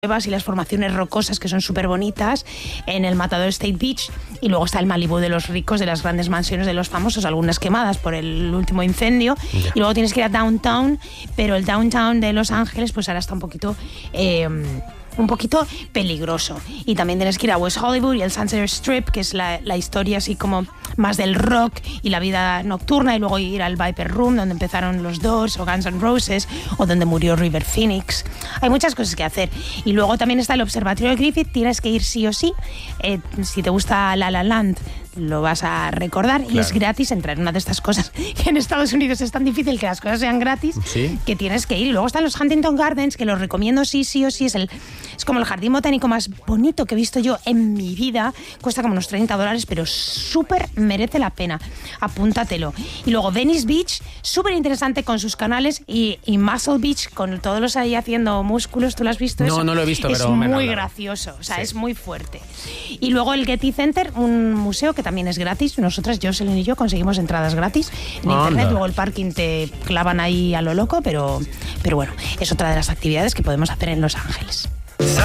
cuevas y las formaciones rocosas que son súper bonitas en el Matador State Beach, y luego está el Malibu de los ricos, de las grandes mansiones de los famosos, algunas quemadas por el último incendio, y luego tienes que ir a Downtown, pero el Downtown de Los Ángeles pues ahora está un poquito peligroso, y también tienes que ir a West Hollywood y el Sunset Strip, que es la historia así como más del rock y la vida nocturna, y luego ir al Viper Room donde empezaron los Doors o Guns N' Roses, o donde murió River Phoenix. Hay muchas cosas que hacer, y luego también está el Observatorio de Griffith. Tienes que ir sí o sí, si te gusta La La Land lo vas a recordar, claro. Y es gratis entrar en una de estas cosas que en Estados Unidos es tan difícil que las cosas sean gratis, ¿sí? Que tienes que ir. Y luego están los Huntington Gardens, que los recomiendo sí o sí. Es como el jardín botánico más bonito que he visto yo en mi vida. Cuesta como unos $30, pero súper merece la pena. Apúntatelo. Y luego Venice Beach, súper interesante con sus canales, y Muscle Beach con todos los ahí haciendo músculos. ¿Tú lo has visto? No, no lo he visto, es pero muy gracioso, o sea, sí. Es muy fuerte. Y luego el Getty Center, un museo que también es gratis. Nosotras, Jocelyn y yo, conseguimos entradas gratis en internet. Luego el parking te clavan ahí a lo loco, pero bueno, es otra de las actividades que podemos hacer en Los Ángeles.